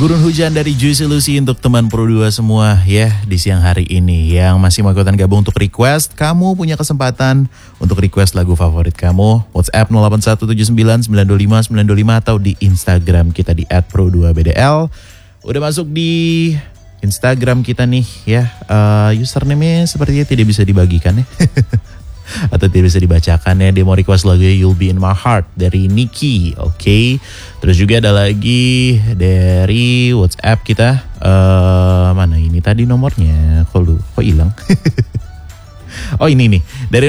Gurun hujan dari Juicy Lucy untuk teman Pro 2 semua ya di siang hari ini. Yang masih mau ikutan gabung untuk request, kamu punya kesempatan untuk request lagu favorit kamu. WhatsApp 0817992595 atau di Instagram kita di @pro2bdl. Udah masuk di Instagram kita nih ya. Username-nya sepertinya tidak bisa dibagikan ya. Atau tidak bisa dibacakan ya. Dia mau request lagu You'll Be In My Heart dari Nicky. Oke. Terus juga ada lagi dari WhatsApp kita. Mana ini tadi nomornya? Kok hilang? Oh ini nih. Dari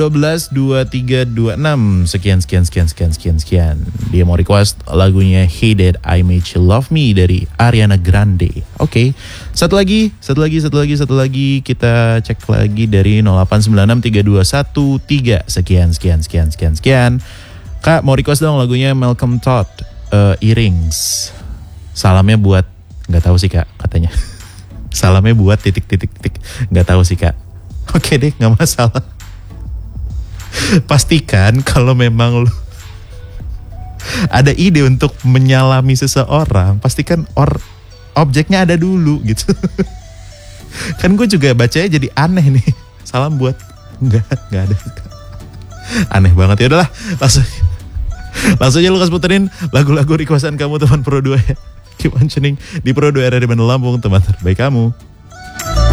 08122326 sekian. Dia mau request lagunya Hey Dad I Made You Love Me dari Ariana Grande. Oke. Satu lagi. Kita cek lagi dari 08963213 sekian. Kak mau request dong lagunya Malcolm Todd, Earrings. Salamnya buat, nggak tahu sih kak katanya. Salamnya buat titik, nggak tahu sih kak. Oke deh, nggak masalah. Pastikan kalau memang lu ada ide untuk menyalami seseorang, pastikan objeknya ada dulu gitu. Kan gue juga bacanya jadi aneh nih. Salam buat nggak ada. Aneh banget. Ya udahlah, langsung aja Lukas puterin lagu-lagu requestan kamu teman Pro 2 ya. Keep on tuning di Pro 2 RRI Bandung Lampung, teman terbaik kamu.